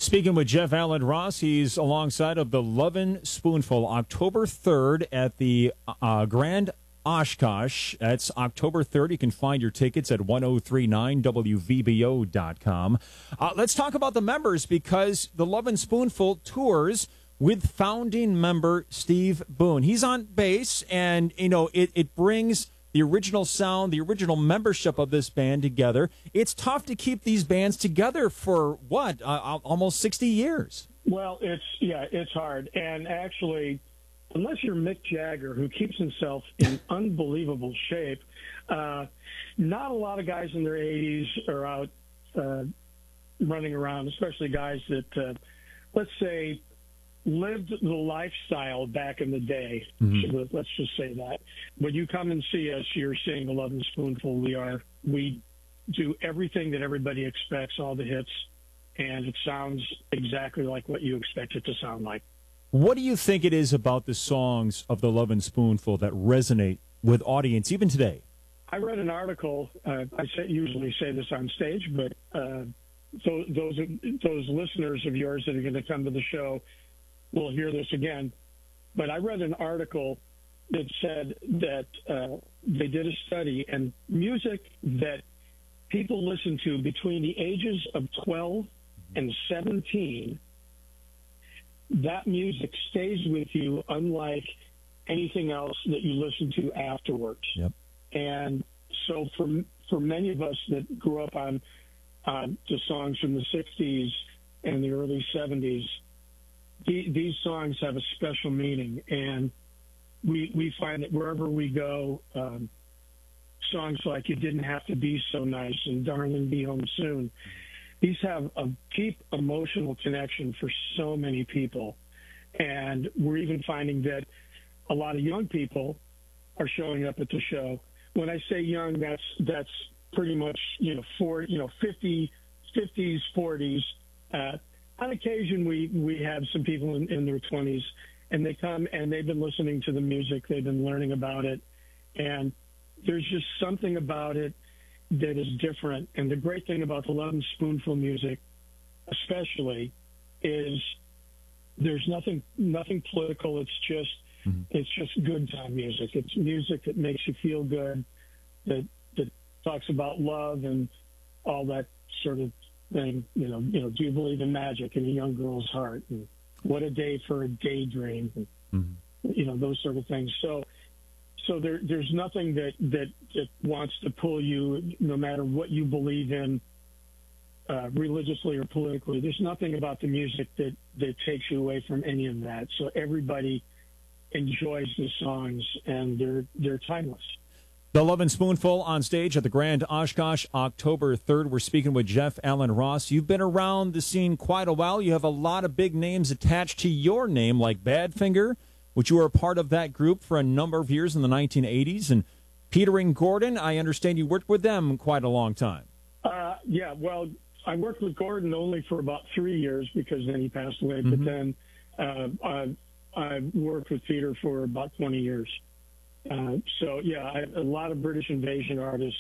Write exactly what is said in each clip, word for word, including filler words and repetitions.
Speaking with Jeff Allen Ross, he's alongside of the Lovin' Spoonful, October third at the uh, Grand Oshkosh. That's October third. You can find your tickets at ten thirty-nine W V B O dot com. Uh, let's talk about the members, because the Lovin' Spoonful tours with founding member Steve Boone. He's on bass, and, you know, it, it brings the original sound, the original membership of this band together. It's tough to keep these bands together for, what, uh, almost sixty years? Well, it's, yeah, it's hard. And actually, unless you're Mick Jagger, who keeps himself in unbelievable shape, uh, not a lot of guys in their eighties are out uh, running around, especially guys that, uh, let's say, lived the lifestyle back in the day. Mm-hmm. Let's just say that. When you come and see us, you're seeing the Lovin' Spoonful. We are, we do everything that everybody expects, all the hits, and it sounds exactly like what you expect it to sound like. What do you think it is about the songs of the Lovin' Spoonful that resonate with audience even today? I read an article. Uh, I say, usually say this on stage, but uh, so, those those listeners of yours that are going to come to the show will hear this again. But I read an article that said that uh, they did a study, and music that people listen to between the ages of twelve and seventeen, that music stays with you unlike anything else that you listen to afterwards. Yep. And so for for many of us that grew up on on the songs from the sixties and the early seventies, the, these songs have a special meaning, and we we find that wherever we go, um, songs like "You Didn't Have to Be So Nice" and "Darling, Be Home Soon," these have a deep emotional connection for so many people. And we're even finding that a lot of young people are showing up at the show. When I say young, that's that's pretty much, you know, for, you know, fifty, fifties, forties. Uh, on occasion, we, we have some people in, in their twenties, and they come and they've been listening to the music, they've been learning about it, and there's just something about it that is different. And the great thing about the Lovin' Spoonful music, especially, is there's nothing nothing political. It's just mm-hmm. it's just good time music. It's music that makes you feel good, that that talks about love and all that sort of thing. You know, you know, do you believe in magic in a young girl's heart? And what a day for a daydream. And, mm-hmm. you know, those sort of things. So. So there, there's nothing that, that, that wants to pull you, no matter what you believe in, uh, religiously or politically. There's nothing about the music that, that takes you away from any of that. So everybody enjoys the songs, and they're they're timeless. The Lovin' Spoonful on stage at the Grand Oshkosh, October third. We're speaking with Jeff Allen Ross. You've been around the scene quite a while. You have a lot of big names attached to your name, like Badfinger, which you were a part of that group for a number of years in the nineteen eighties. And Peter and Gordon, I understand you worked with them quite a long time. Uh, yeah, well, I worked with Gordon only for about three years because then he passed away. Mm-hmm. But then uh, I, I worked with Peter for about twenty years. Uh, so, yeah, I, a lot of British Invasion artists.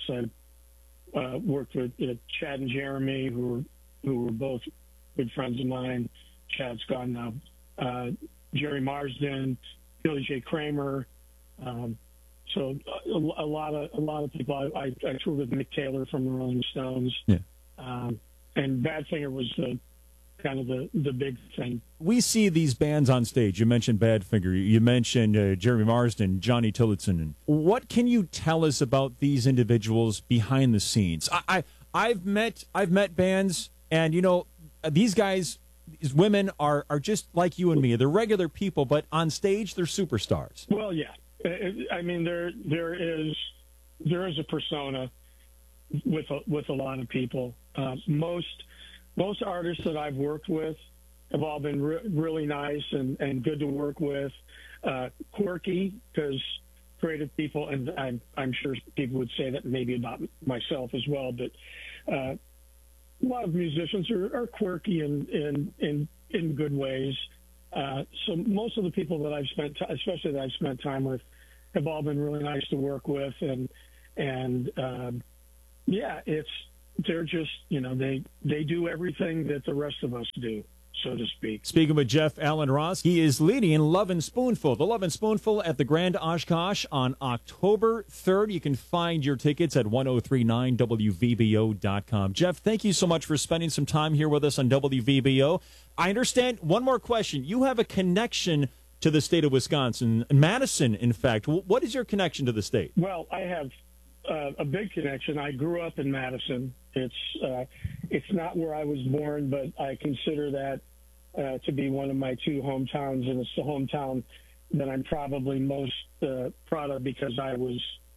I uh, worked with you know, Chad and Jeremy, who were, who were both good friends of mine. Chad's gone now. Uh, Jerry Marsden, Billy J. Kramer, um, so a, a lot of a lot of people. I, I, I toured with Mick Taylor from the Rolling Stones, yeah. um, and Badfinger was the kind of the, the big thing. We see these bands on stage. You mentioned Badfinger. You mentioned uh, Jerry Marsden, Johnny Tillotson. What can you tell us about these individuals behind the scenes? I, I I've met I've met bands, and you know these guys. These women are, are just like you and me. They're regular people, but on stage, they're superstars. Well, yeah. I mean, there there is there is a persona with a, with a lot of people. Uh, most most artists that I've worked with have all been re- really nice and, and good to work with. Uh, quirky, because creative people, and I'm, I'm sure people would say that maybe about myself as well, but uh, a lot of musicians are, are quirky in, in, in, in good ways. Uh, so most of the people that I've spent, t- especially that I've spent time with, have all been really nice to work with. And, and, um, yeah, it's, they're just, you know, they they do everything that the rest of us do, so to speak. Speaking with Jeff Allen Ross, he is leading Lovin' Spoonful. The Lovin' Spoonful at the Grand Oshkosh on October third. You can find your tickets at ten thirty-nine W V B O dot com. Jeff, thank you so much for spending some time here with us on W V B O. I understand, one more question. You have a connection to the state of Wisconsin, Madison, in fact. What is your connection to the state? Well, I have uh, a big connection. I grew up in Madison. It's uh, it's not where I was born, but I consider that uh, to be one of my two hometowns, and it's the hometown that I'm probably most uh, proud of because I was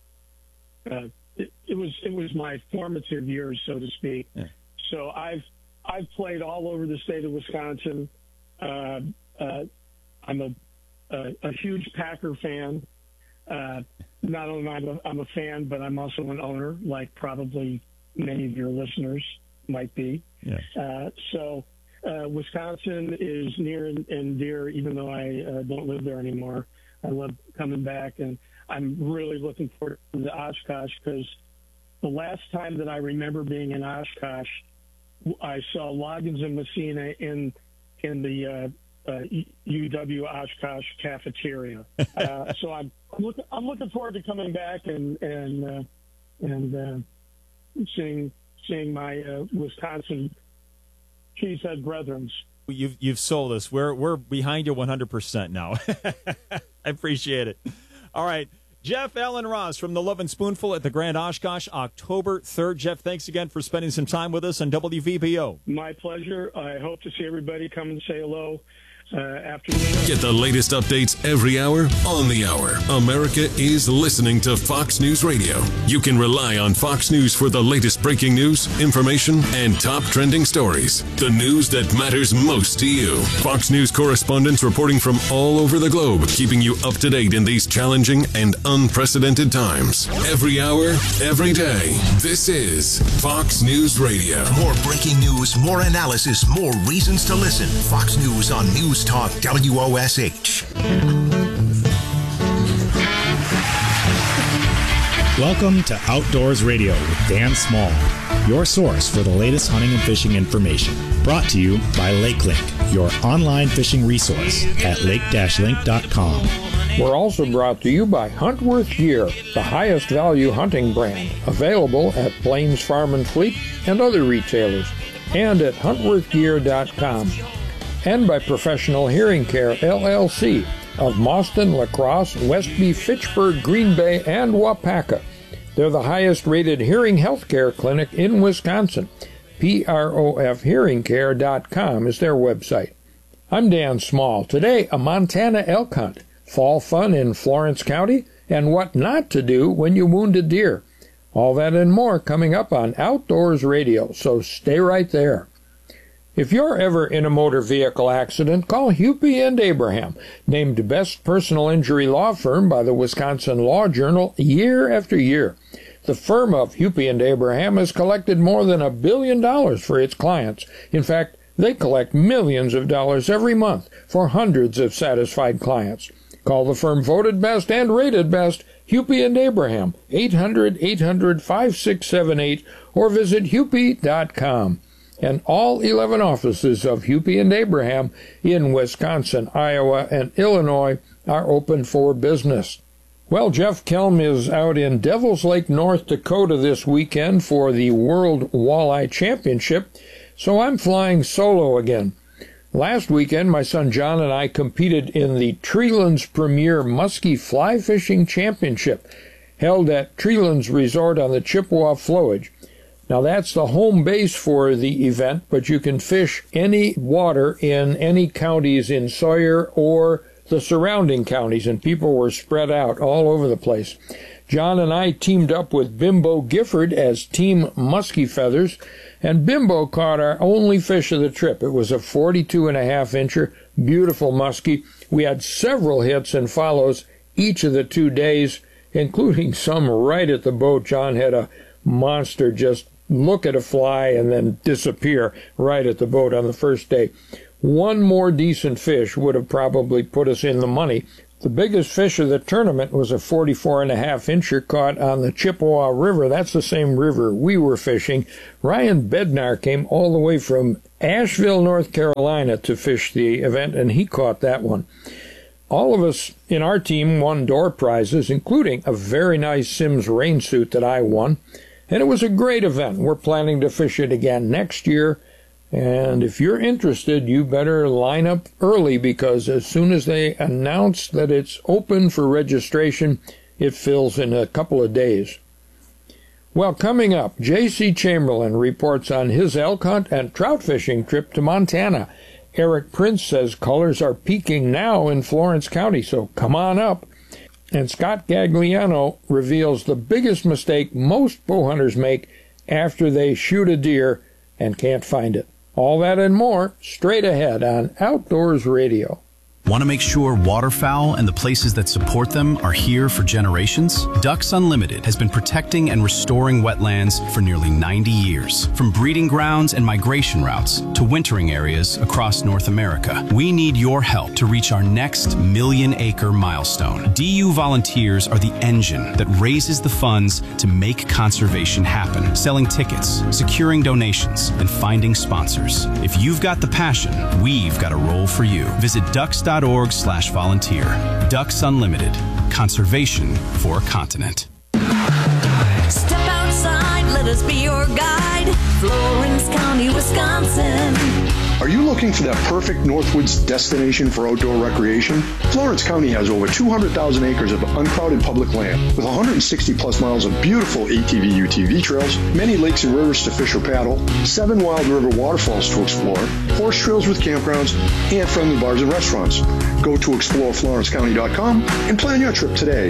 uh, it, it was it was my formative years, so to speak. Yeah. So I've I've played all over the state of Wisconsin. Uh, uh, I'm a, a a huge Packer fan. Uh, not only am I a, I'm a fan, but I'm also an owner, like probably many of your listeners might be. Yeah. Uh, so uh, Wisconsin is near and, and dear, even though I uh, don't live there anymore. I love coming back, and I'm really looking forward to the Oshkosh because the last time that I remember being in Oshkosh, I saw Loggins and Messina in in the uh, uh, U W Oshkosh cafeteria. Uh, so I'm I'm looking, I'm looking forward to coming back and and uh, and uh, seeing seeing my uh, Wisconsin cheesehead brethren. You've you've sold us. We're we're behind you one hundred percent now. I appreciate it. All right. Jeff Allen Ross from the Lovin' Spoonful at the Grand Oshkosh, October third. Jeff, thanks again for spending some time with us on W V B O. My pleasure. I hope to see everybody come and say hello uh, after the show. Get the latest updates every hour on the hour. America is listening to Fox News Radio. You can rely on Fox News for the latest breaking news, information, and top trending stories. The news that matters most to you. Fox News correspondents reporting from all over the globe, keeping you up to date in these challenging and unprecedented times. Every hour, every day. This is Fox News Radio. More breaking news, more analysis, more reasons to listen. Fox News on News Talk W O S H. Welcome to Outdoors Radio with Dan Small, your source for the latest hunting and fishing information. Brought to you by LakeLink, your online fishing resource at lake dash link dot com. We're also brought to you by Huntworth Gear, the highest value hunting brand, available at Plains Farm and Fleet and other retailers, and at huntworth gear dot com. And by Professional Hearing Care, L L C, of Mauston, La Crosse, Westby, Fitchburg, Green Bay, and Wapaka. They're the highest-rated hearing health care clinic in Wisconsin. P R O F hearing care dot com is their website. I'm Dan Small. Today, a Montana elk hunt, fall fun in Florence County, and what not to do when you wound a deer. All that and more coming up on Outdoors Radio, so stay right there. If you're ever in a motor vehicle accident, call Hupy and Abraham, named Best Personal Injury Law Firm by the Wisconsin Law Journal year after year. The firm of Hupy and Abraham has collected more than a billion dollars for its clients. In fact, they collect millions of dollars every month for hundreds of satisfied clients. Call the firm voted best and rated best, Hupy and Abraham, eight hundred, eight hundred, five six seven eight, or visit hupy dot com. And all eleven offices of Hupy and Abraham in Wisconsin, Iowa, and Illinois are open for business. Well, Jeff Kelm is out in Devil's Lake, North Dakota this weekend for the World Walleye Championship, so I'm flying solo again. Last weekend, my son John and I competed in the Treelands Premier Muskie Fly Fishing Championship, held at Treelands Resort on the Chippewa Flowage. Now, that's the home base for the event, but you can fish any water in any counties in Sawyer or the surrounding counties, and people were spread out all over the place. John and I teamed up with Bimbo Gifford as Team Muskie Feathers, and Bimbo caught our only fish of the trip. It was a forty-two and a half incher, beautiful muskie. We had several hits and follows each of the two days, including some right at the boat. John had a monster just look at a fly and then disappear right at the boat on the first day. One more decent fish would have probably put us in the money The biggest fish of the tournament was a forty-four and a half incher caught on the Chippewa River. That's the same river we were fishing. Ryan Bednar came all the way from Asheville, North Carolina to fish the event, and he caught that one. All of us in our team won door prizes, including a very nice Simms rain suit that I won. And it was a great event. We're planning to fish it again next year. And if you're interested, you better line up early, because as soon as they announce that it's open for registration, it fills in a couple of days. Well, coming up, J C Chamberlain reports on his elk hunt and trout fishing trip to Montana. Eric Prince says colors are peaking now in Florence County, so come on up. And Scott Gagliano reveals the biggest mistake most bow hunters make after they shoot a deer and can't find it. All that and more straight ahead on Outdoors Radio. Want to make sure waterfowl and the places that support them are here for generations? Ducks Unlimited has been protecting and restoring wetlands for nearly ninety years. From breeding grounds and migration routes to wintering areas across North America, we need your help to reach our next million-acre milestone. D U volunteers are the engine that raises the funds to make conservation happen, selling tickets, securing donations, and finding sponsors. If you've got the passion, we've got a role for you. Visit ducks dot org slash volunteer. Ducks Unlimited. Conservation for a continent. Step outside, let us be your guide. Florence County, Wisconsin. Are you looking for that perfect Northwoods destination for outdoor recreation? Florence County has over two hundred thousand acres of uncrowded public land with one hundred sixty plus miles of beautiful A T V U T V trails, many lakes and rivers to fish or paddle, seven wild river waterfalls to explore, horse trails with campgrounds, and friendly bars and restaurants. Go to explore florence county dot com and plan your trip today.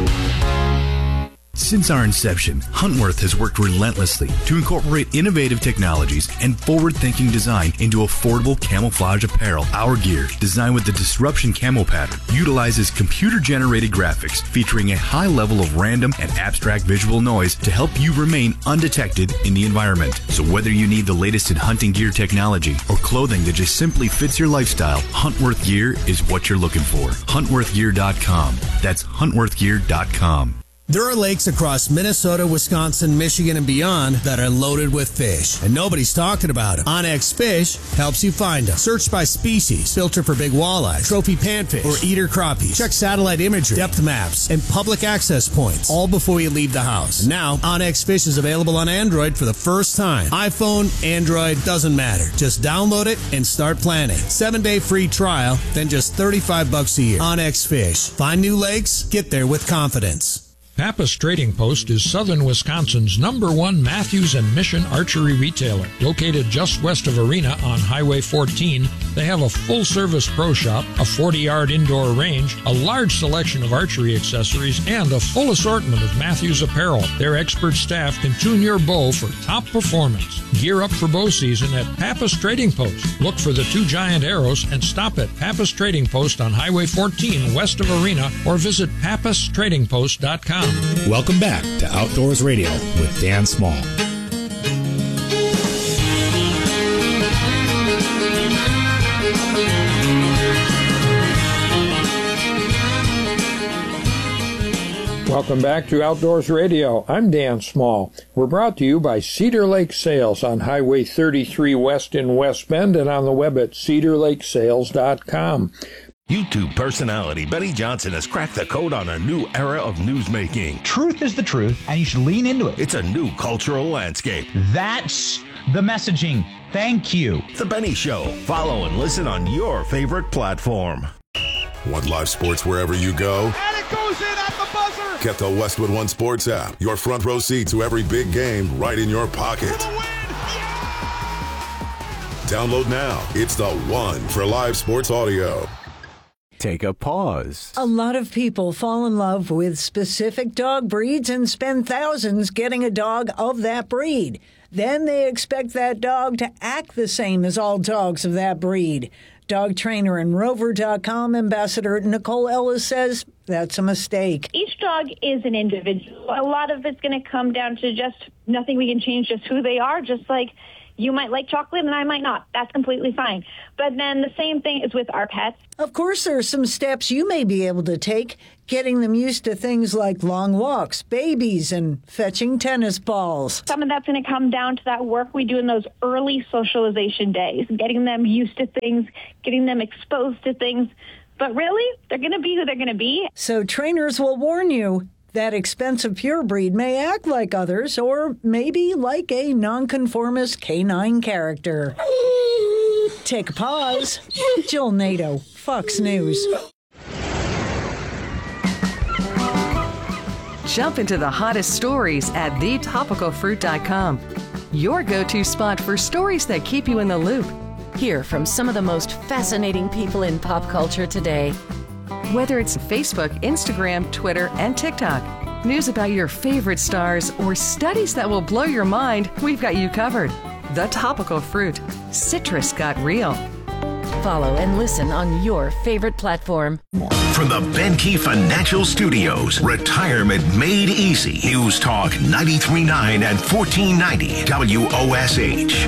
Since our inception, Huntworth has worked relentlessly to incorporate innovative technologies and forward-thinking design into affordable camouflage apparel. Our gear, designed with the Disruption Camo pattern, utilizes computer-generated graphics featuring a high level of random and abstract visual noise to help you remain undetected in the environment. So whether you need the latest in hunting gear technology or clothing that just simply fits your lifestyle, Huntworth Gear is what you're looking for. huntworth gear dot com. That's huntworth gear dot com. There are lakes across Minnesota, Wisconsin, Michigan, and beyond that are loaded with fish, and nobody's talking about them. Onyx Fish helps you find them. Search by species, filter for big walleye, trophy panfish, or eater crappies. Check satellite imagery, depth maps, and public access points, all before you leave the house. And now, Onyx Fish is available on Android for the first time. iPhone, Android, doesn't matter. Just download it and start planning. Seven-day free trial, then just thirty-five bucks a year. Onyx Fish. Find new lakes, get there with confidence. Pappas Trading Post is southern Wisconsin's number one Matthews and Mission archery retailer. Located just west of Arena on Highway fourteen, they have a full-service pro shop, a forty-yard indoor range, a large selection of archery accessories, and a full assortment of Matthews apparel. Their expert staff can tune your bow for top performance. Gear up for bow season at Pappas Trading Post. Look for the two giant arrows and stop at Pappas Trading Post on Highway fourteen west of Arena, or visit pappas trading post dot com. Welcome back to Outdoors Radio with Dan Small. Welcome back to Outdoors Radio. I'm Dan Small. We're brought to you by Cedar Lake Sales on Highway thirty-three West in West Bend and on the web at cedar lake sales dot com. YouTube personality Benny Johnson has cracked the code on a new era of newsmaking. Truth is the truth, and you should lean into it. It's a new cultural landscape. That's the messaging. Thank you. The Benny Show. Follow and listen on your favorite platform. Want live sports wherever you go? And it goes in at the buzzer. Get the Westwood One Sports app. Your front row seat to every big game right in your pocket. Download now. It's the one for live sports audio. Take a pause. A lot of people fall in love with specific dog breeds and spend thousands getting a dog of that breed. Then they expect that dog to act the same as all dogs of that breed. Dog trainer and Rover dot com ambassador Nicole Ellis says that's a mistake. Each dog is an individual. A lot of it's going to come down to just nothing we can change, just who they are, just like You might like chocolate and I might not. That's completely fine. But then the same thing is with our pets. Of course, there are some steps you may be able to take, getting them used to things like long walks, babies, and fetching tennis balls. Some of that's going to come down to that work we do in those early socialization days, getting them used to things, getting them exposed to things. But really, they're going to be who they're going to be. So trainers will warn you that expensive purebred may act like others, or maybe like a nonconformist canine character. Take a pause. Jill Nato, Fox News. Jump into the hottest stories at the topical fruit dot com. Your go-to spot for stories that keep you in the loop. Hear from some of the most fascinating people in pop culture today. Whether it's Facebook, Instagram, Twitter, and TikTok, news about your favorite stars, or studies that will blow your mind, we've got you covered. The Topical Fruit. Citrus got real. Follow and listen on your favorite platform. From the Benkey Financial Studios, Retirement Made Easy. News Talk ninety-three point nine and fourteen ninety W O S H.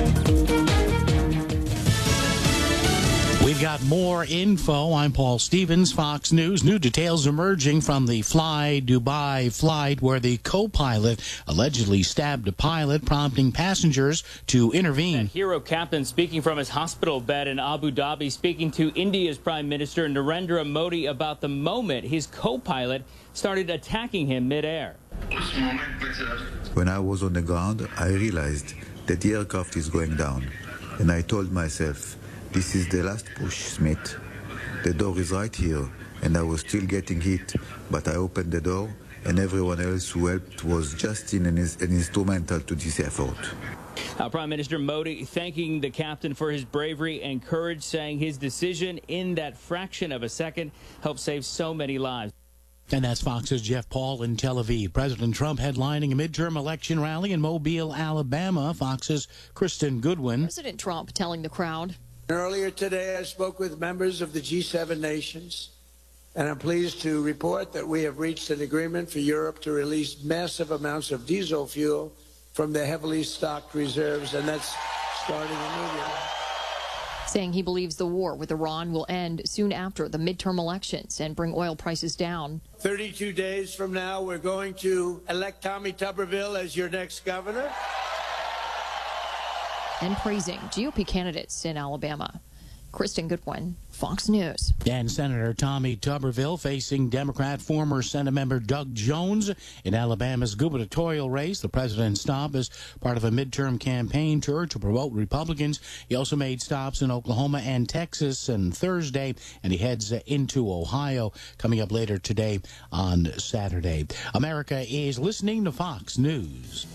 We've got more info. I'm Paul Stevens, Fox News. New details emerging from the Fly Dubai flight where the co-pilot allegedly stabbed a pilot, prompting passengers to intervene. That hero captain speaking from his hospital bed in Abu Dhabi, speaking to India's Prime Minister Narendra Modi about the moment his co-pilot started attacking him midair. When I was on the ground, I realized that the aircraft is going down, and I told myself, this is the last push, Smith. The door is right here, and I was still getting hit, but I opened the door, and everyone else who helped was just in an, an instrumental to this effort. Uh, Prime Minister Modi thanking the captain for his bravery and courage, saying his decision in that fraction of a second helped save so many lives. And that's Fox's Jeff Paul in Tel Aviv. President Trump headlining a midterm election rally in Mobile, Alabama. Fox's Kristen Goodwin. President Trump telling the crowd. Earlier today, I spoke with members of the G seven nations, and I'm pleased to report that we have reached an agreement for Europe to release massive amounts of diesel fuel from their heavily stocked reserves, and that's starting immediately. Saying he believes the war with Iran will end soon after the midterm elections and bring oil prices down. thirty-two days from now, we're going to elect Tommy Tuberville as your next governor. And praising G O P candidates in Alabama. Kristen Goodwin, Fox News. And Senator Tommy Tuberville facing Democrat former Senate member Doug Jones in Alabama's gubernatorial race. The president stopped as part of a midterm campaign tour to promote Republicans. He also made stops in Oklahoma and Texas on Thursday, and he heads into Ohio coming up later today on Saturday. America is listening to Fox News.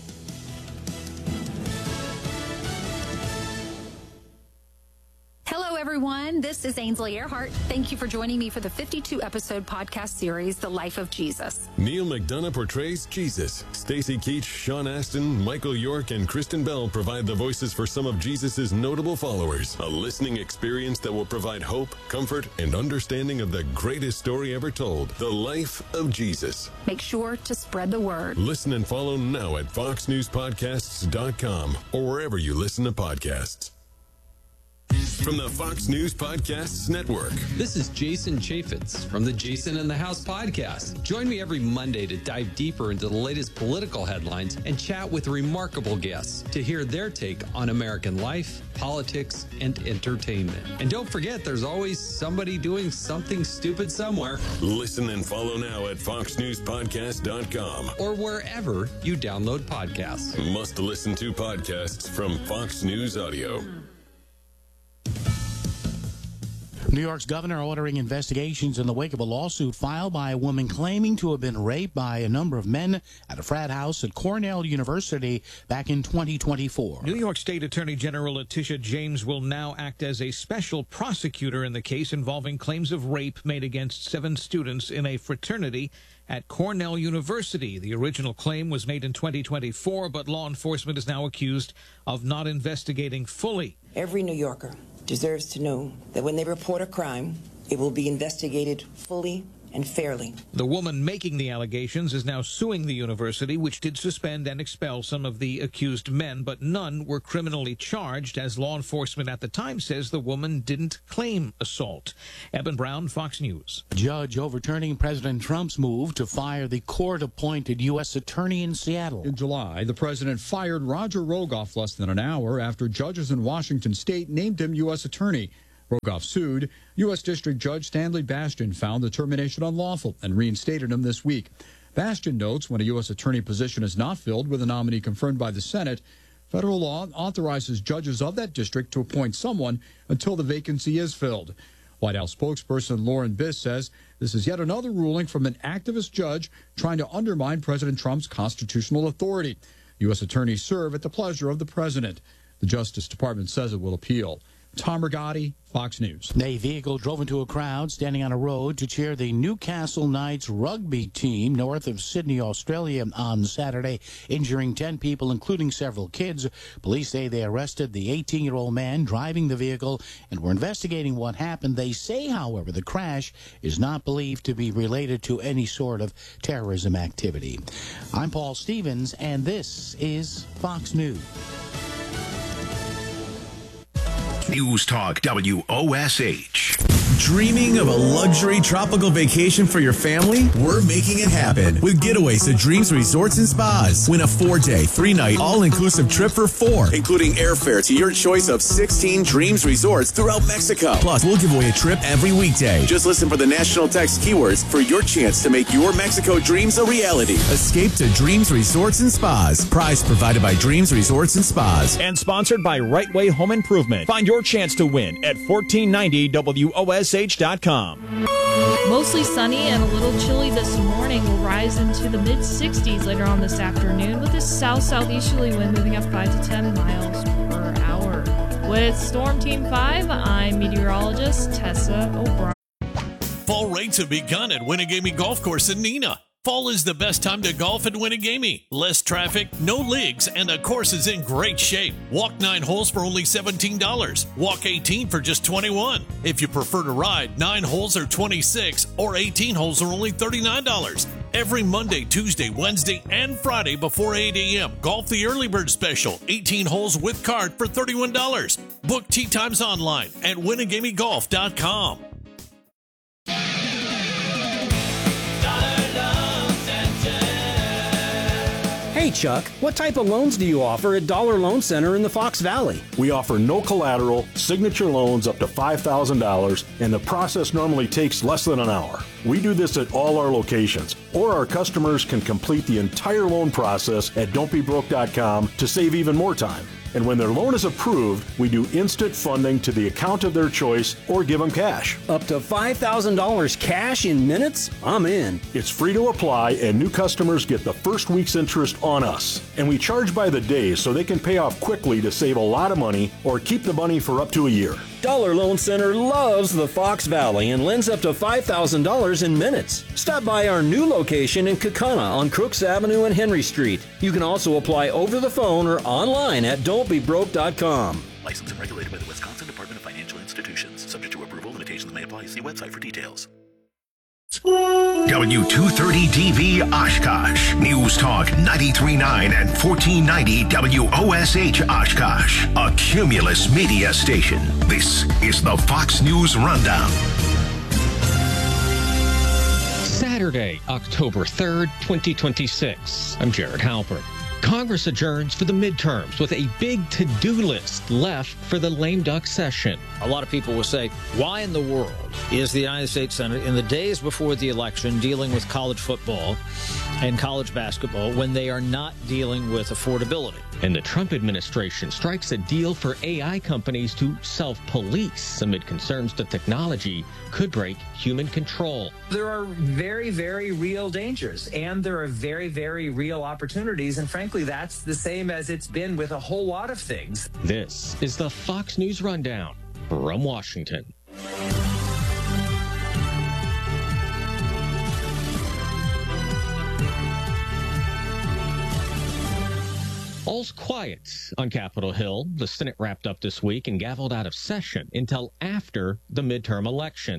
Hello, everyone. This is Ainsley Earhart. Thank you for joining me for the fifty-two episode podcast series, The Life of Jesus. Neil McDonough portrays Jesus. Stacy Keach, Sean Astin, Michael York, and Kristen Bell provide the voices for some of Jesus' notable followers. A listening experience that will provide hope, comfort, and understanding of the greatest story ever told, The Life of Jesus. Make sure to spread the word. Listen and follow now at fox news podcasts dot com or wherever you listen to podcasts. From the Fox News Podcasts Network. This is Jason Chaffetz from the Jason in the House podcast. Join me every Monday to dive deeper into the latest political headlines and chat with remarkable guests to hear their take on American life, politics, and entertainment. And don't forget, there's always somebody doing something stupid somewhere. Listen and follow now at fox news podcast dot com or wherever you download podcasts. Must listen to podcasts from Fox News Audio. New York's governor ordering investigations in the wake of a lawsuit filed by a woman claiming to have been raped by a number of men at a frat house at Cornell University back in twenty twenty-four. New York State Attorney General Letitia James will now act as a special prosecutor in the case involving claims of rape made against seven students in a fraternity at Cornell University. The original claim was made in twenty twenty-four, but law enforcement is now accused of not investigating fully. Every New Yorker deserves to know that when they report a crime, it will be investigated fully and fairly. The woman making the allegations is now suing the university, which did suspend and expel some of the accused men, but none were criminally charged, as law enforcement at the time says the woman didn't claim assault. Eben Brown, Fox News. Judge overturning President Trump's move to fire the court-appointed U S attorney in Seattle. In July, the president fired Roger Rogoff less than an hour after judges in Washington state named him U S attorney. Rogoff sued. U S District Judge Stanley Bastian found the termination unlawful and reinstated him this week. Bastian notes when a U S attorney position is not filled with a nominee confirmed by the Senate, federal law authorizes judges of that district to appoint someone until the vacancy is filled. White House spokesperson Lauren Biss says this is yet another ruling from an activist judge trying to undermine President Trump's constitutional authority. U S attorneys serve at the pleasure of the president. The Justice Department says it will appeal. Tom Rigotti, Fox News. A vehicle drove into a crowd standing on a road to cheer the Newcastle Knights rugby team north of Sydney, Australia on Saturday, injuring ten people, including several kids. Police say they arrested the eighteen-year-old man driving the vehicle and were investigating what happened. They say, however, the crash is not believed to be related to any sort of terrorism activity. I'm Paul Stevens, and this is Fox News. News Talk W O S H. Dreaming of a luxury tropical vacation for your family? We're making it happen with Getaways to Dreams Resorts and Spas. Win a four-day, three-night, all-inclusive trip for four, including airfare to your choice of sixteen Dreams Resorts throughout Mexico. Plus, we'll give away a trip every weekday. Just listen for the national text keywords for your chance to make your Mexico dreams a reality. Escape to Dreams Resorts and Spas. Prize provided by Dreams Resorts and Spas. And sponsored by Right Way Home Improvement. Find your chance to win at fourteen ninety W O S H dot com. Mostly sunny and a little chilly this morning. Will rise into the mid sixties later on this afternoon with a south-southeasterly wind moving up five to ten miles per hour. With Storm Team five, I'm meteorologist Tessa O'Brien. Fall rates have begun at Winnegamie Golf Course in Neenah. Fall is the best time to golf at Winnegamie. Less traffic, no leagues, and the course is in great shape. Walk nine holes for only seventeen dollars. Walk eighteen for just twenty-one dollars. If you prefer to ride, nine holes are twenty-six dollars or eighteen holes are only thirty-nine dollars. Every Monday, Tuesday, Wednesday, and Friday before eight a.m. Golf the Early Bird Special. eighteen holes with cart for thirty-one dollars. Book tee times online at Winnegamie Golf dot com. Hey Chuck, what type of loans do you offer at Dollar Loan Center in the Fox Valley? We offer no collateral, signature loans up to five thousand dollars, and the process normally takes less than an hour. We do this at all our locations, or our customers can complete the entire loan process at don't be broke dot com to save even more time. And when their loan is approved, we do instant funding to the account of their choice or give them cash. Up to five thousand dollars cash in minutes? I'm in. It's free to apply, and new customers get the first week's interest on us. And we charge by the day so they can pay off quickly to save a lot of money or keep the money for up to a year. Dollar Loan Center loves the Fox Valley and lends up to five thousand dollars in minutes. Stop by our new location in Kaukauna on Crooks Avenue and Henry Street. You can also apply over the phone or online at don't be broke dot com. Licensed and regulated by the Wisconsin Department of Financial Institutions. Subject to approval, limitations may apply. See website for details. W two thirty D V Oshkosh. News Talk ninety-three point nine and fourteen ninety W O S H Oshkosh. A Cumulus media station. This is the Fox News Rundown. Saturday, October third, twenty twenty-six. I'm Jared Halpert. Congress adjourns for the midterms with a big to-do list left for the lame duck session. A lot of people will say, why in the world is the United States Senate in the days before the election dealing with college football and college basketball when they are not dealing with affordability? And the Trump administration strikes a deal for A I companies to self-police amid concerns that technology could break human control. There are very, very real dangers, and there are very, very real opportunities, and frankly, that's the same as it's been with a whole lot of things. This is the Fox News Rundown from Washington. All's quiet on Capitol Hill. The Senate wrapped up this week and gavelled out of session until after the midterm elections.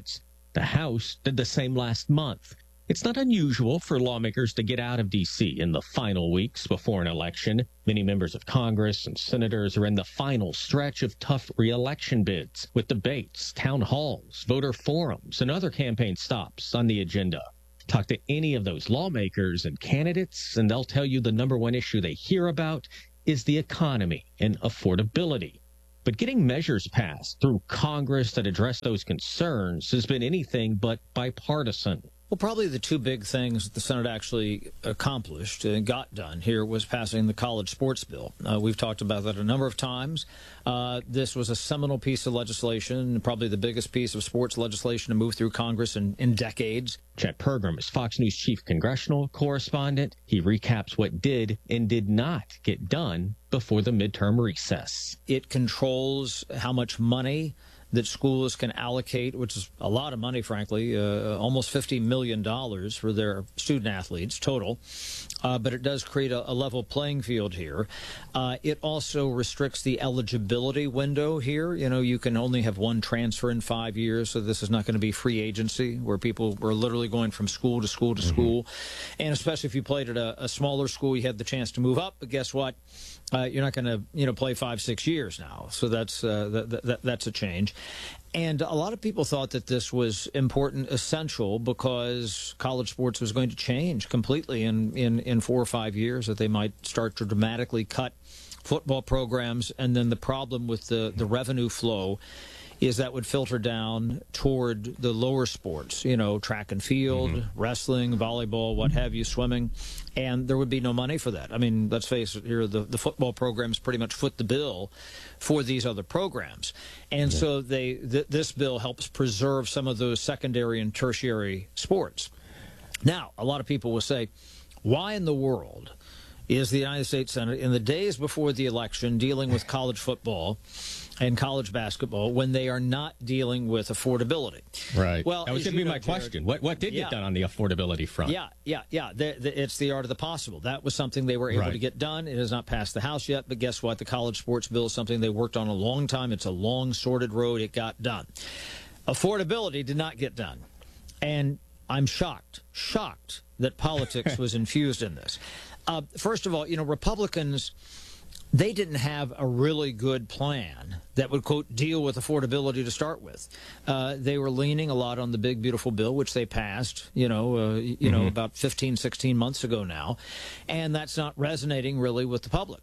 The House did the same last month. It's not unusual for lawmakers to get out of D C in the final weeks before an election. Many members of Congress and senators are in the final stretch of tough re-election bids, with debates, town halls, voter forums, and other campaign stops on the agenda. Talk to any of those lawmakers and candidates, and they'll tell you the number one issue they hear about is the economy and affordability. But getting measures passed through Congress that address those concerns has been anything but bipartisan. Well, probably the two big things that the Senate actually accomplished and got done here was passing the college sports bill. Uh, we've talked about that a number of times. Uh, this was a seminal piece of legislation, probably the biggest piece of sports legislation to move through Congress in, in decades. Chet Pergram is Fox News chief congressional correspondent. He recaps what did and did not get done before the midterm recess. It controls how much money that schools can allocate, which is a lot of money, frankly, uh, almost fifty million dollars for their student athletes total. Uh, but it does create a, a level playing field here. Uh, it also restricts the eligibility window here. You know, you can only have one transfer in five years, so this is not going to be free agency where people were literally going from school to school to mm-hmm. school. And especially if you played at a, a smaller school, you had the chance to move up. But guess what? Uh, you're not going to, you know, play five, six years now. So that's uh, that, that, that's a change. And a lot of people thought that this was important, essential, because college sports was going to change completely in, in, in four or five years, that they might start to dramatically cut football programs. And then the problem with the, the revenue flow is that would filter down toward the lower sports, you know, track and field, mm-hmm. wrestling, volleyball, what have you, swimming, and there would be no money for that. I mean, let's face it here, the, the football programs pretty much foot the bill for these other programs. And yeah. so they th- this bill helps preserve some of those secondary and tertiary sports. Now, a lot of people will say, why in the world is the United States Senate, in the days before the election, dealing with college football and college basketball when they are not dealing with affordability? Right. Well, that was going to be my Jared, question. What what did yeah. get done on the affordability front? Yeah, yeah, yeah. The, the, it's the art of the possible. That was something they were able right. to get done. It has not passed the House yet, but guess what? The college sports bill is something they worked on a long time. It's a long, sorted road. It got done. Affordability did not get done. And I'm shocked, shocked that politics was infused in this. Uh, first of all, you know, Republicans, they didn't have a really good plan that would, quote, deal with affordability to start with. Uh, they were leaning a lot on the big, beautiful bill, which they passed, you know, uh, you mm-hmm. know, about fifteen, sixteen months ago now. And that's not resonating really with the public.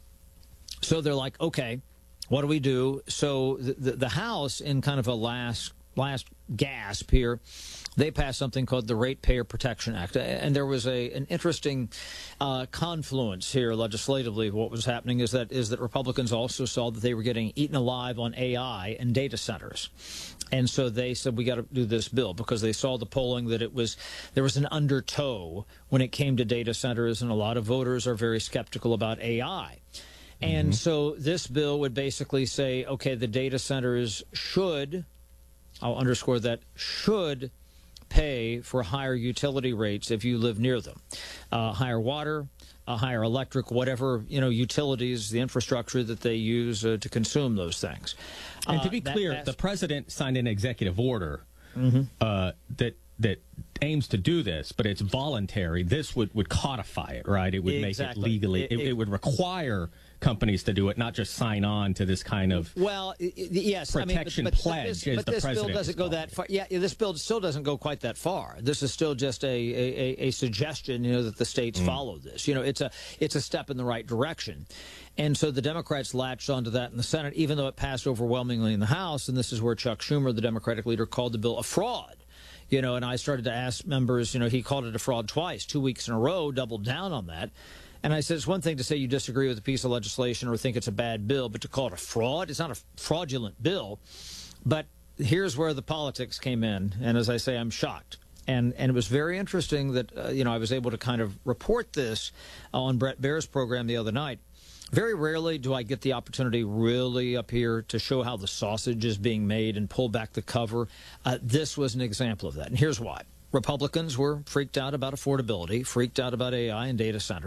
So they're like, okay, what do we do? So the, the, the House, in kind of a last last gasp here, they passed something called the Ratepayer Protection Act. And there was a an interesting uh, confluence here legislatively. What was happening is that is that Republicans also saw that they were getting eaten alive on A I and data centers. And so they said, we got to do this bill, because they saw the polling that it was there was an undertow when it came to data centers, and a lot of voters are very skeptical about A I. And mm-hmm. so this bill would basically say, okay, the data centers should, I'll underscore that, should pay for higher utility rates if you live near them. Uh, higher water, uh, higher electric, whatever, you know, utilities, the infrastructure that they use uh, to consume those things. And to be uh, clear, that, the president signed an executive order mm-hmm. uh, that that aims to do this, but it's voluntary. This would, would codify it, right? It would exactly. make it legally. It, it, it, it would require companies to do it, not just sign on to this kind of well, yes, protection I mean, but, but, pledge. But this, as but the this bill president doesn't go that far. Yeah, this bill still doesn't go quite that far. This is still just a a, a suggestion, you know, that the states mm. follow this. You know, it's a it's a step in the right direction. And so the Democrats latched onto that in the Senate, even though it passed overwhelmingly in the House. And this is where Chuck Schumer, the Democratic leader, called the bill a fraud. You know, and I started to ask members, you know, he called it a fraud twice, two weeks in a row, doubled down on that. And I said, it's one thing to say you disagree with a piece of legislation or think it's a bad bill, but to call it a fraud, it's not a fraudulent bill. But here's where the politics came in. And as I say, I'm shocked. And and it was very interesting that, uh, you know, I was able to kind of report this on Brett Baer's program the other night. Very rarely do I get the opportunity really up here to show how the sausage is being made and pull back the cover. Uh, this was an example of that. And here's why. Republicans were freaked out about affordability, freaked out about A I and data centers.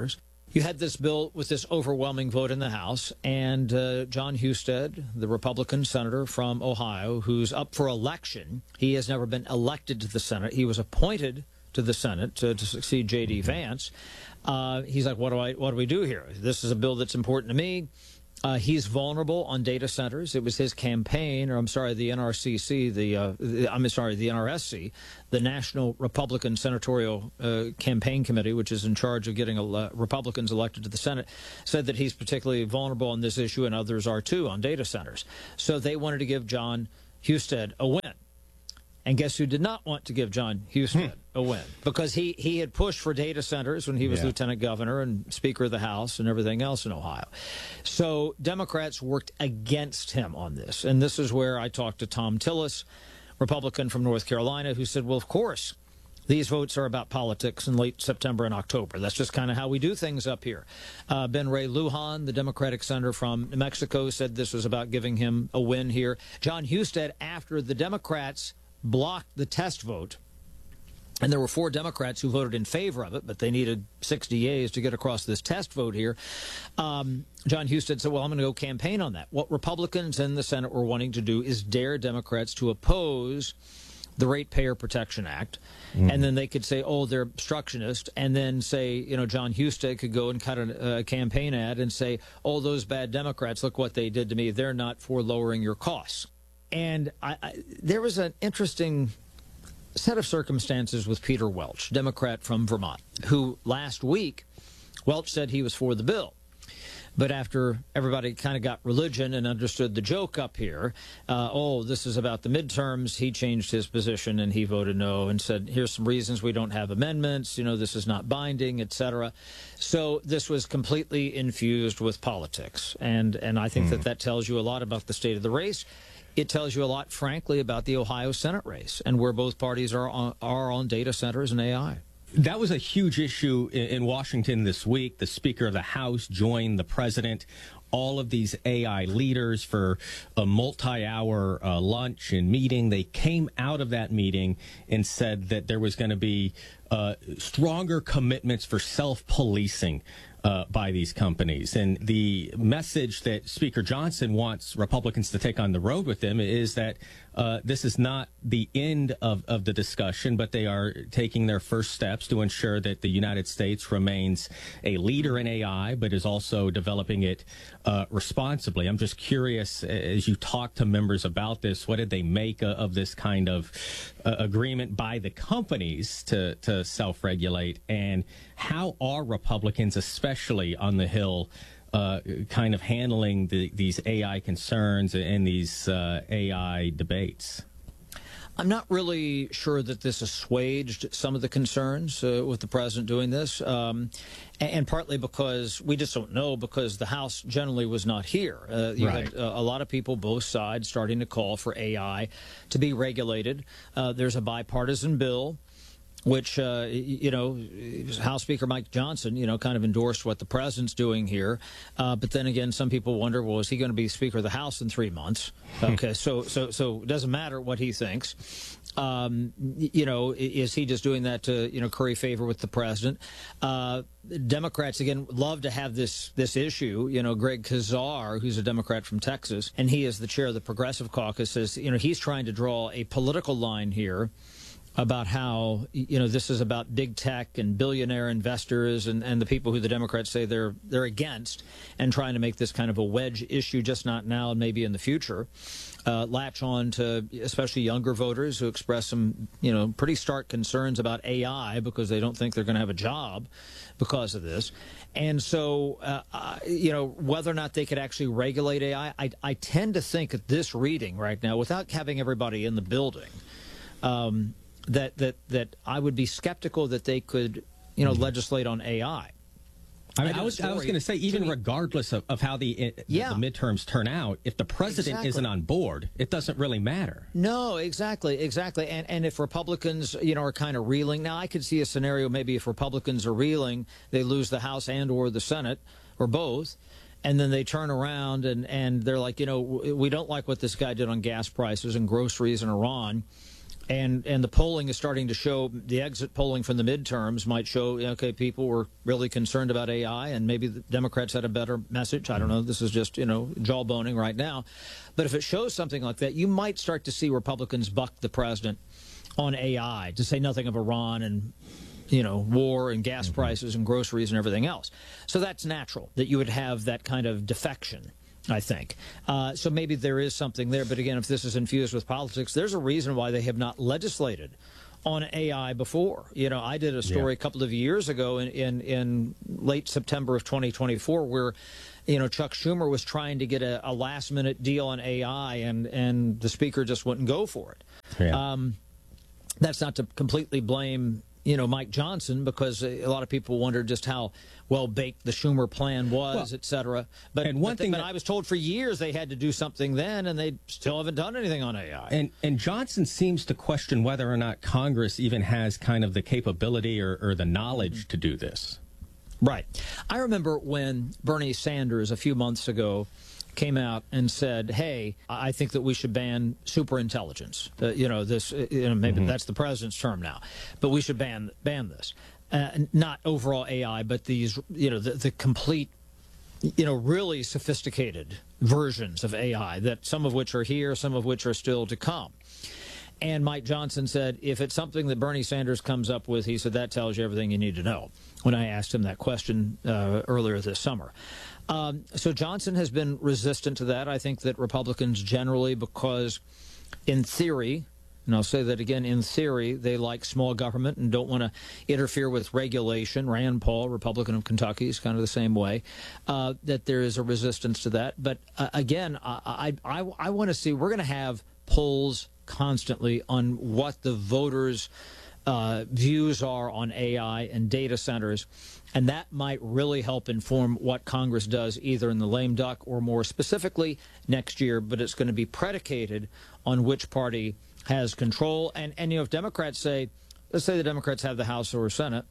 You had this bill with this overwhelming vote in the House, and uh, John Husted, the Republican senator from Ohio, who's up for election, he has never been elected to the Senate. He was appointed to the Senate to, to succeed J D. Vance. Uh, he's like, what do I, what do we do here? This is a bill that's important to me. Uh, he's vulnerable on data centers. It was his campaign, or I'm sorry, the N R C C, the, uh, the I'm sorry, the N R S C, the National Republican Senatorial uh, Campaign Committee, which is in charge of getting ele- Republicans elected to the Senate, said that he's particularly vulnerable on this issue, and others are too, on data centers. So they wanted to give John Husted a win. And guess who did not want to give John Husted hmm. a win? Because he, he had pushed for data centers when he was yeah. lieutenant governor and Speaker of the House and everything else in Ohio. So Democrats worked against him on this. And this is where I talked to Tom Tillis, Republican from North Carolina, who said, well, of course, these votes are about politics in late September and October. That's just kind of how we do things up here. Uh, Ben Ray Lujan, the Democratic senator from New Mexico, said this was about giving him a win here. John Husted, after the Democrats blocked the test vote, and there were four Democrats who voted in favor of it, but they needed sixty yeas to get across this test vote here. Um, John Husted said, well, I'm going to go campaign on that. What Republicans in the Senate were wanting to do is dare Democrats to oppose the Ratepayer Protection Act, mm. and then they could say, oh, they're obstructionist, and then say, you know, John Husted could go and cut a, a campaign ad and say, oh, those bad Democrats, look what they did to me. They're not for lowering your costs. And I, I, there was an interesting set of circumstances with Peter Welch, Democrat from Vermont, who last week, Welch said he was for the bill. But after everybody kind of got religion and understood the joke up here, uh, oh, this is about the midterms, he changed his position and he voted no and said, here's some reasons we don't have amendments, you know, this is not binding, et cetera. So this was completely infused with politics. And, and I think mm. that that tells you a lot about the state of the race. It tells you a lot, frankly, about the Ohio Senate race and where both parties are on, are on data centers and A I. That was a huge issue in Washington this week. The Speaker of the House joined the president, all of these A I leaders for a multi-hour uh, lunch and meeting. They came out of that meeting and said that there was going to be uh, stronger commitments for self-policing Uh, by these companies. And the message that Speaker Johnson wants Republicans to take on the road with him is that uh, this is not the end of, of the discussion, but they are taking their first steps to ensure that the United States remains a leader in A I, but is also developing it uh, responsibly. I'm just curious, as you talk to members about this, what did they make uh, of this kind of uh, agreement by the companies to, to self-regulate, and how are Republicans, especially on the Hill, uh, kind of handling the, these A I concerns and these uh, A I debates? I'm not really sure that this assuaged some of the concerns uh, with the president doing this, um, and, and partly because we just don't know, because the House generally was not here. Uh, you right. had uh, a lot of people, both sides, starting to call for A I to be regulated. Uh, there's a bipartisan bill, which, uh, you know, House Speaker Mike Johnson, you know, kind of endorsed what the president's doing here. Uh, but then again, some people wonder, well, is he going to be Speaker of the House in three months? Okay, so so so it doesn't matter what he thinks. Um, you know, is he just doing that to, you know, curry favor with the president? Uh, Democrats, again, love to have this this issue. You know, Greg Kazar, who's a Democrat from Texas, and he is the chair of the Progressive Caucus, says, you know, he's trying to draw a political line here about how, you know, this is about big tech and billionaire investors and, and the people who the Democrats say they're they're against, and trying to make this kind of a wedge issue, just not now and maybe in the future. Uh, latch on to especially younger voters who express some, you know, pretty stark concerns about A I because they don't think they're going to have a job because of this. And so, uh, uh, you know, whether or not they could actually regulate A I, I, I tend to think at this reading right now, without having everybody in the building, um, that that that I would be skeptical that they could, you know, legislate on A I. I mean, I, I was I was going to say, even regardless of, of how the, yeah. the midterms turn out, if the president exactly. isn't on board, it doesn't really matter. No, exactly, exactly. And and if Republicans, you know, are kind of reeling, now I could see a scenario maybe if Republicans are reeling, they lose the House and or the Senate or both. And then they turn around and, and they're like, you know, we don't like what this guy did on gas prices and groceries in Iran. And and the polling is starting to show, the exit polling from the midterms might show, okay, people were really concerned about A I, and maybe the Democrats had a better message. I don't know. This is just, you know, jawboning right now. But if it shows something like that, you might start to see Republicans buck the president on A I, to say nothing of Iran and, you know, war and gas prices and groceries and everything else. So that's natural that you would have that kind of defection, I think. Uh, so maybe there is something there. But again, if this is infused with politics, there's a reason why they have not legislated on A I before. You know, I did a story yeah. a couple of years ago in, in, in late September of twenty twenty-four where, you know, Chuck Schumer was trying to get a, a last-minute deal on A I, and, and the speaker just wouldn't go for it. Yeah. Um, that's not to completely blame, you know, Mike Johnson, because a lot of people wondered just how well-baked the Schumer plan was, well, et cetera. But, and one but, thing but that, I was told for years they had to do something then, and they still haven't done anything on A I. And, and Johnson seems to question whether or not Congress even has kind of the capability or, or the knowledge to do this. Right. I remember when Bernie Sanders a few months ago came out and said, hey, I think that we should ban superintelligence. Uh, you know, this, uh, you know, maybe mm-hmm. that's the president's term now, but we should ban ban this. Uh, not overall A I, but these, you know, the, the complete, you know, really sophisticated versions of A I, that some of which are here, some of which are still to come. And Mike Johnson said, if it's something that Bernie Sanders comes up with, he said, that tells you everything you need to know, when I asked him that question uh, earlier this summer. Um, so Johnson has been resistant to that. I think that Republicans generally, because in theory, and I'll say that again, in theory, they like small government and don't want to interfere with regulation. Rand Paul, Republican of Kentucky, is kind of the same way, uh, that there is a resistance to that. But uh, again, I, I, I, I want to see, we're going to have polls constantly on what the voters' uh, views are on A I and data centers. And that might really help inform what Congress does, either in the lame duck or more specifically next year. But it's going to be predicated on which party has control. And, and you know, if Democrats say, let's say the Democrats have the House or Senate,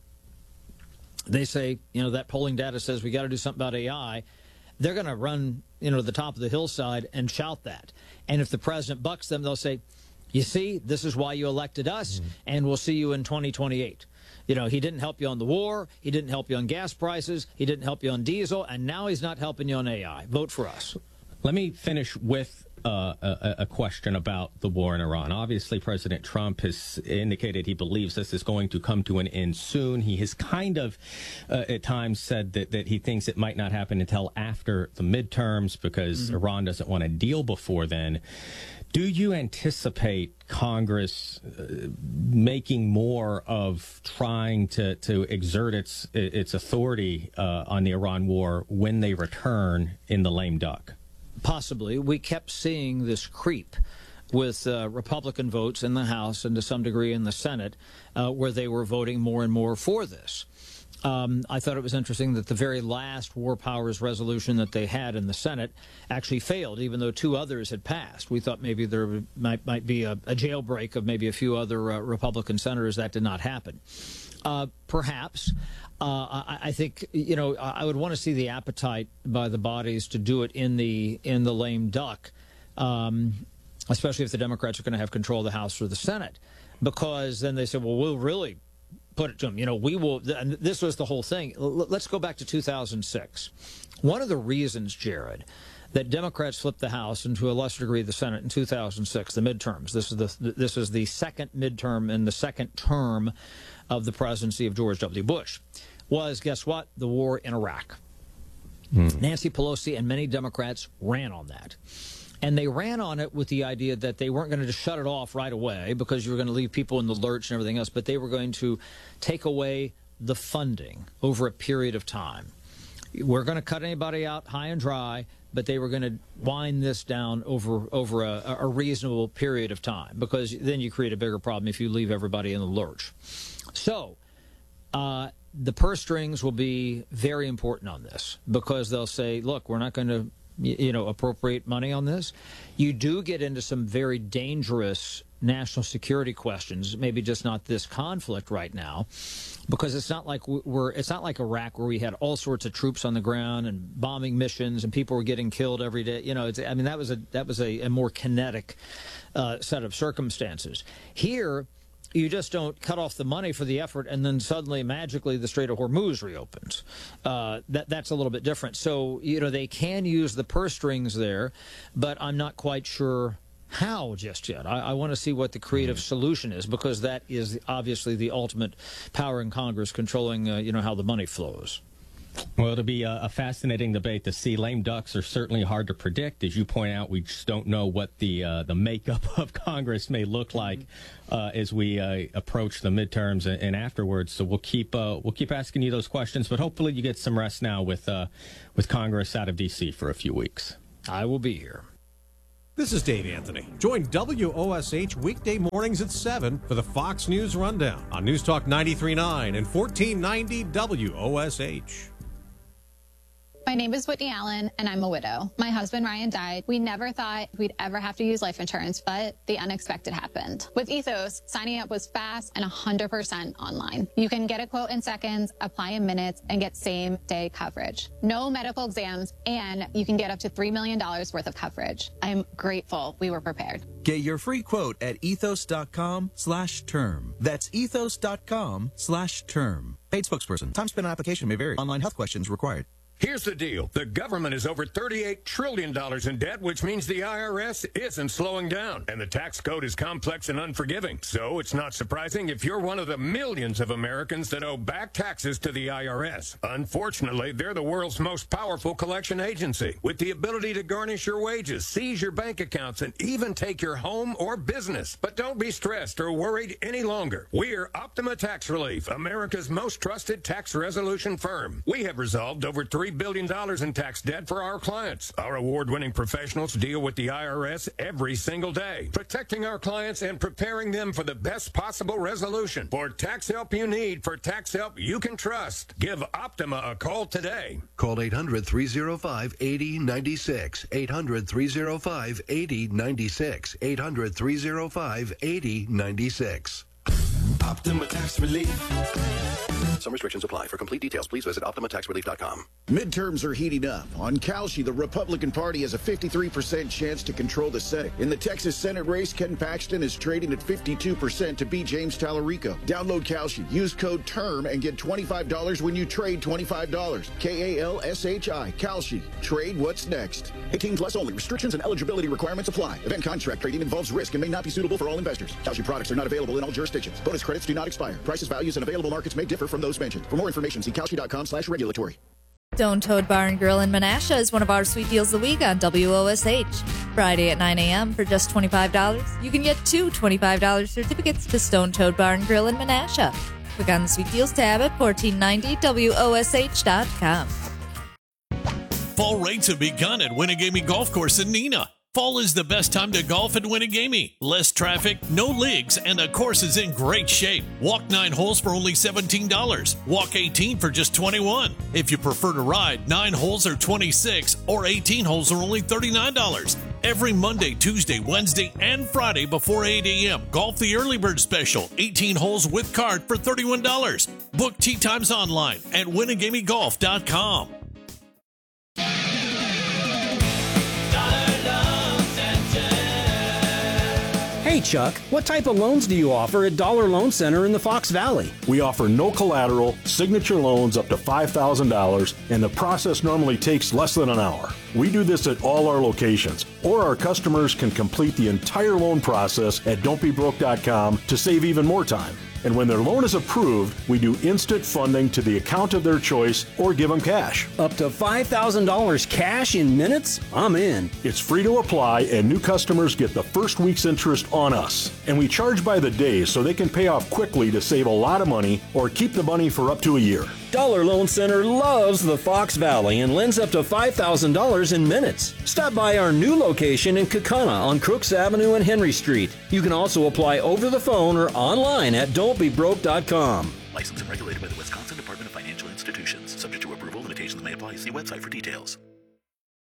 they say, you know, that polling data says we got to do something about A I. They're going to run, you know, to the top of the hillside and shout that. And if the president bucks them, they'll say, you see, this is why you elected us, mm-hmm. and we'll see you in twenty twenty-eight. You know, he didn't help you on the war, he didn't help you on gas prices, he didn't help you on diesel, and now he's not helping you on A I. Vote for us. Let me finish with uh, a, a question about the war in Iran. Obviously, President Trump has indicated he believes this is going to come to an end soon. He has kind of, uh, at times, said that, that he thinks it might not happen until after the midterms because mm-hmm. Iran doesn't want to deal before then. Do you anticipate Congress uh, making more of trying to, to exert its its authority uh, on the Iran war when they return in the lame duck? Possibly. We kept seeing this creep with uh, Republican votes in the House and to some degree in the Senate, uh, where they were voting more and more for this. Um, I thought it was interesting that the very last war powers resolution that they had in the Senate actually failed, even though two others had passed. We thought maybe there might, might be a, a jailbreak of maybe a few other uh, Republican senators. That did not happen. Uh, perhaps. Uh, I, I think, you know, I would want to see the appetite by the bodies to do it in the in the lame duck, um, especially if the Democrats are going to have control of the House or the Senate, because then they say, well, we'll really put it to them. You know, we will. And this was the whole thing. Let's go back to two thousand six. One of the reasons, Jared, that Democrats flipped the House and to a lesser degree the Senate in two thousand six, the midterms. This is the this is the second midterm and the second term of the presidency of George W. Bush. Was, guess what? The war in Iraq. Mm. Nancy Pelosi and many Democrats ran on that. And they ran on it with the idea that they weren't going to just shut it off right away because you were going to leave people in the lurch and everything else, but they were going to take away the funding over a period of time. We're going to cut anybody out high and dry, but they were going to wind this down over over a, a reasonable period of time, because then you create a bigger problem if you leave everybody in the lurch. So uh, the purse strings will be very important on this, because they'll say, look, we're not going to you know, appropriate money on this. You do get into some very dangerous national security questions, maybe just not this conflict right now, because it's not like we're it's not like Iraq where we had all sorts of troops on the ground and bombing missions and people were getting killed every day. You know, it's, I mean, that was a that was a, a more kinetic uh, set of circumstances. Here, you just don't cut off the money for the effort and then suddenly, magically, the Strait of Hormuz reopens. Uh, that that's a little bit different. So, you know, they can use the purse strings there, but I'm not quite sure how just yet. I, I want to see what the creative solution is, because that is obviously the ultimate power in Congress, controlling, uh, you know, how the money flows. Well, it'll be a, a fascinating debate to see. Lame ducks are certainly hard to predict. As you point out, we just don't know what the uh, the makeup of Congress may look like uh, as we uh, approach the midterms and, and afterwards. So we'll keep uh, we'll keep asking you those questions, but hopefully you get some rest now with uh, with Congress out of D C for a few weeks. I will be here. This is Dave Anthony. Join W O S H weekday mornings at seven for the Fox News Rundown on News Talk ninety-three point nine and fourteen ninety W O S H. My name is Whitney Allen, and I'm a widow. My husband, Ryan, died. We never thought we'd ever have to use life insurance, but the unexpected happened. With Ethos, signing up was fast and one hundred percent online. You can get a quote in seconds, apply in minutes, and get same-day coverage. No medical exams, and you can get up to three million dollars worth of coverage. I'm grateful we were prepared. Get your free quote at ethos.com slash term. That's ethos.com slash term. Paid spokesperson. Time spent on application may vary. Online health questions required. Here's the deal. The government is over thirty-eight trillion dollars in debt, which means the I R S isn't slowing down. And the tax code is complex and unforgiving. So it's not surprising if you're one of the millions of Americans that owe back taxes to the I R S. Unfortunately, they're the world's most powerful collection agency, with the ability to garnish your wages, seize your bank accounts, and even take your home or business. But don't be stressed or worried any longer. We're Optima Tax Relief, America's most trusted tax resolution firm. We have resolved over three billion dollars in tax debt for our clients. Our award-winning professionals deal with the I R S every single day, protecting our clients and preparing them for the best possible resolution. For tax help you need, for tax help you can trust, give Optima a call today. Call eight hundred, three oh five, eight oh nine six. eight hundred, three oh five, eight oh nine six. eight hundred, three oh five, eight oh nine six. Optima Tax Relief. Some restrictions apply. For complete details, please visit optima tax relief dot com. Midterms are heating up. On Kalshi, the Republican Party has a fifty-three percent chance to control the Senate. In the Texas Senate race, Ken Paxton is trading at fifty-two percent to beat James Tallarico. Download Kalshi. Use code TERM and get twenty-five dollars when you trade twenty-five dollars. K A L S H I. Kalshi. Trade what's next. eighteen plus only. Restrictions and eligibility requirements apply. Event contract trading involves risk and may not be suitable for all investors. Kalshi products are not available in all jurisdictions. Bonus credits do not expire. Prices, values, and available markets may differ from those mentioned. For more information, see Kalshi.com slash regulatory. Stone Toad Bar and Grill in Menasha is one of our sweet deals of the week on W O S H. Friday at nine a.m. for just twenty-five dollars, you can get two twenty-five dollars certificates to Stone Toad Bar and Grill in Menasha. Click on the sweet deals tab at fourteen ninety W O S H dot com. Fall rates have begun at Winnegamie Golf Course in Neenah. Fall is the best time to golf at Winnegamie. Less traffic, no leagues, and the course is in great shape. Walk nine holes for only seventeen dollars. Walk eighteen for just twenty-one dollars. If you prefer to ride, nine holes are twenty-six dollars or eighteen holes are only thirty-nine dollars. Every Monday, Tuesday, Wednesday, and Friday before eight a.m. Golf the Early Bird Special. eighteen holes with cart for thirty-one dollars. Book tee times online at winnegamie golf dot com. Hey, Chuck, what type of loans do you offer at Dollar Loan Center in the Fox Valley? We offer no collateral, signature loans up to five thousand dollars, and the process normally takes less than an hour. We do this at all our locations, or our customers can complete the entire loan process at don't be broke dot com to save even more time. And when their loan is approved, we do instant funding to the account of their choice or give them cash. Up to five thousand dollars cash in minutes? I'm in. It's free to apply, and new customers get the first week's interest on us. And we charge by the day so they can pay off quickly to save a lot of money or keep the money for up to a year. Dollar Loan Center loves the Fox Valley and lends up to five thousand dollars in minutes. Stop by our new location in Kaukauna on Crooks Avenue and Henry Street. You can also apply over the phone or online at don't be broke dot com. Licensed and regulated by the Wisconsin Department of Financial Institutions. Subject to approval, limitations may apply. See website for details.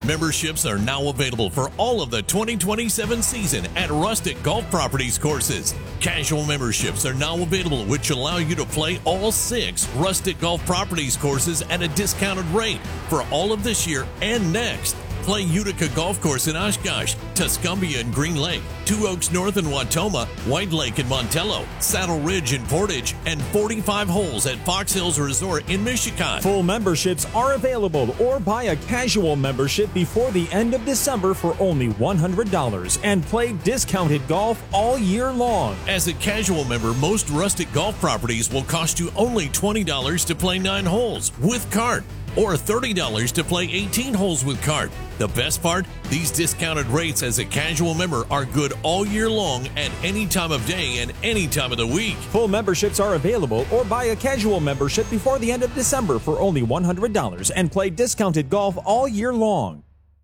Memberships are now available for all of the twenty twenty-seven season at Rustic Golf Properties courses. Casual memberships are now available, which allow you to play all six Rustic Golf Properties courses at a discounted rate for all of this year and next. Play Utica Golf Course in Oshkosh, Tuscumbia and Green Lake, Two Oaks North in Watoma, White Lake in Montello, Saddle Ridge in Portage, and forty-five holes at Fox Hills Resort in Michigan. Full memberships are available, or buy a casual membership before the end of December for only one hundred dollars and play discounted golf all year long. As a casual member, most Rustic Golf Properties will cost you only twenty dollars to play nine holes with cart, or thirty dollars to play eighteen holes with cart. The best part? These discounted rates as a casual member are good all year long at any time of day and any time of the week. Full memberships are available, or buy a casual membership before the end of December for only one hundred dollars and play discounted golf all year long.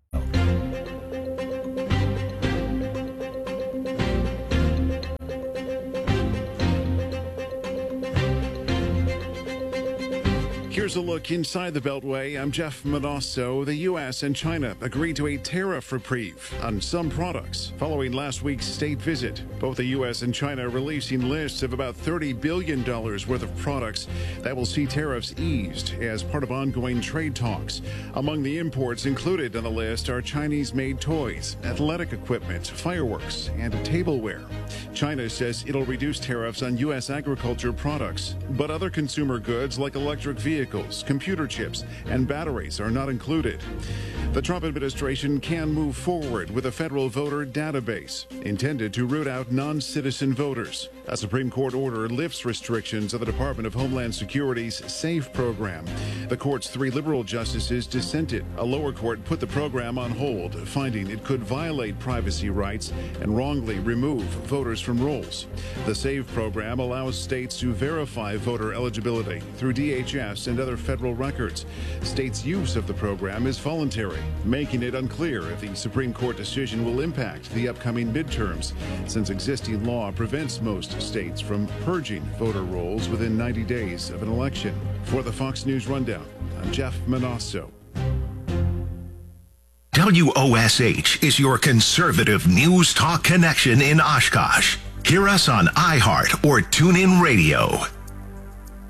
Here's a look inside the Beltway. I'm Jeff Manasso. The U S and China agreed to a tariff reprieve on some products following last week's state visit. Both the U S and China releasing lists of about thirty billion dollars worth of products that will see tariffs eased as part of ongoing trade talks. Among the imports included on the list are Chinese-made toys, athletic equipment, fireworks, and tableware. China says it'll reduce tariffs on U S agriculture products, but other consumer goods like electric vehicles, computer chips, and batteries are not included. The Trump administration can move forward with a federal voter database intended to root out non-citizen voters. A Supreme Court order lifts restrictions on the Department of Homeland Security's SAFE program. The court's three liberal justices dissented. A lower court put the program on hold, finding it could violate privacy rights and wrongly remove voters from rolls. The SAFE program allows states to verify voter eligibility through D H S and other federal records. States' use of the program is voluntary, making it unclear if the Supreme Court decision will impact the upcoming midterms, since existing law prevents most states from purging voter rolls within ninety days of an election. For the Fox News Rundown, I'm Jeff Manasso. W O S H is your conservative news talk connection in Oshkosh. Hear us on iHeart or TuneIn Radio.